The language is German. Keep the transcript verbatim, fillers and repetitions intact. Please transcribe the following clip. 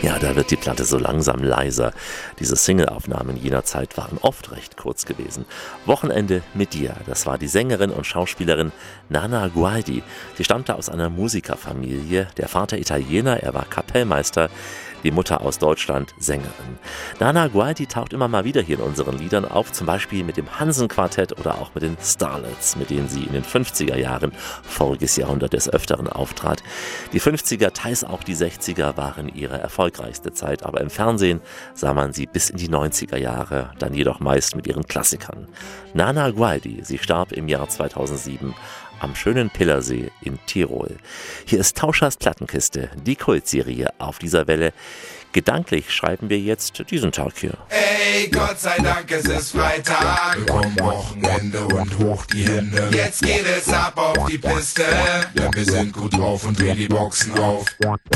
Ja, da wird die Platte so langsam leiser. Diese Singleaufnahmen jener Zeit waren oft recht kurz gewesen. Wochenende mit dir, das war die Sängerin und Schauspielerin Nana Gualdi. Sie stammte aus einer Musikerfamilie, der Vater Italiener, er war Kapellmeister, die Mutter aus Deutschland Sängerin. Nana Gualdi taucht immer mal wieder hier in unseren Liedern auf, zum Beispiel mit dem Hansen-Quartett oder auch mit den Starlets, mit denen sie in den fünfziger Jahren voriges Jahrhundert des Öfteren auftrat. Die fünfziger, teils auch die sechziger waren ihre erfolgreichste Zeit, aber im Fernsehen sah man sie bis in die neunziger Jahre, dann jedoch meist mit ihren Klassikern. Nana Gualdi, sie starb im Jahr zweitausendsieben am schönen Pillersee in Tirol. Hier ist Tauschers Plattenkiste, die Kultserie auf dieser Welle. Gedanklich schreiben wir jetzt diesen Tag hier. Ey, Gott sei Dank, es ist Freitag. Willkommen Wochenende und hoch die Hände. Jetzt geht es ab auf die Piste. Denn wir sind gut drauf und drehen die Boxen auf.